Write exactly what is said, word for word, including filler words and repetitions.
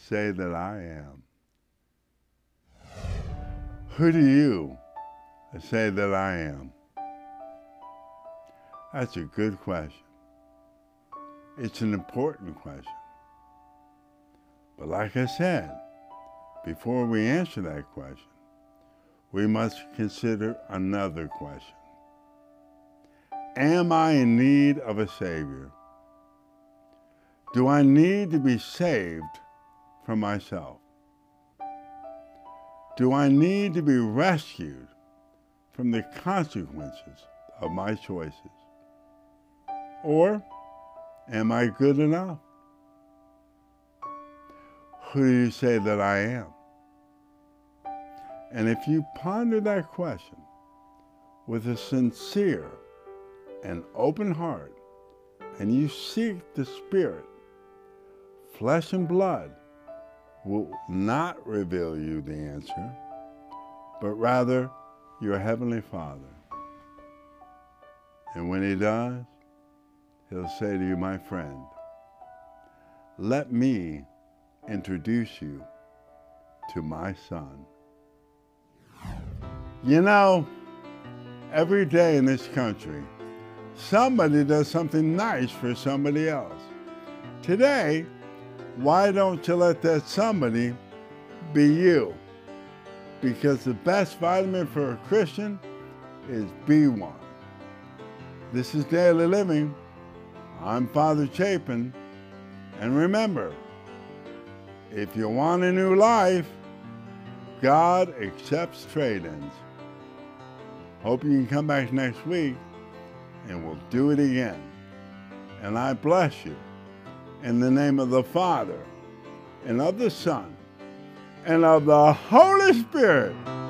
say that I am? Who do you say that I am? That's a good question. It's an important question. But like I said, before we answer that question, we must consider another question. Am I in need of a Savior? Do I need to be saved from myself? Do I need to be rescued from the consequences of my choices? Or am I good enough? Who do you say that I am? And if you ponder that question with a sincere and open heart, and you seek the Spirit, flesh and blood will not reveal you the answer, but rather your Heavenly Father. And when He does, He'll say to you, my friend, let me introduce you to my Son. You know, every day in this country, somebody does something nice for somebody else. Today, why don't you let that somebody be you? Because the best vitamin for a Christian is B one. This is Daily Living. I'm Father Chapin. And remember, if you want a new life, God accepts trade-ins. Hope you can come back next week and we'll do it again. And I bless you in the name of the Father and of the Son and of the Holy Spirit.